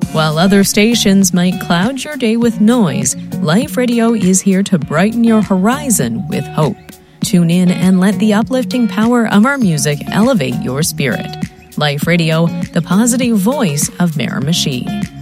While other stations might cloud your day with noise, Life Radio is here to brighten your horizon with hope. Tune in and let the uplifting power of our music elevate your spirit. Life Radio, the positive voice of Miramichi.